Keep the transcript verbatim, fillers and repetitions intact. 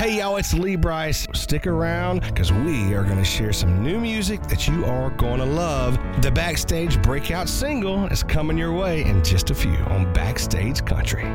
Hey, y'all, it's Lee Brice. Stick around because we are going to share some new music that you are going to love. The Backstage breakout single is coming your way in just a few on Backstage Country.